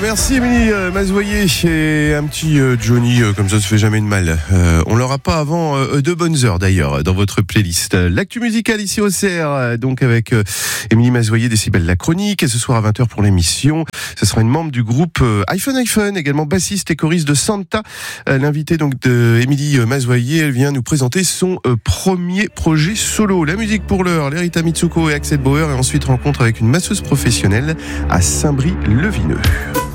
Merci Émilie Mazoyer et un petit Johnny, comme ça se fait jamais de mal. On l'aura pas avant 2 bonnes heures d'ailleurs dans votre playlist. L'actu musicale ici au CR, donc avec Émilie Mazoyer, Décibel la chronique, et ce soir à 20h pour l'émission. Ce sera une membre du groupe iPhone, également bassiste et choriste de Santa. L'invitée donc de Émilie Mazoyer, elle vient nous présenter son premier projet solo. La musique pour l'heure, Lerita Mitsuko et Axel Bauer, et ensuite rencontre avec une masseuse professionnelle à Saint-Brie-le-Vineux.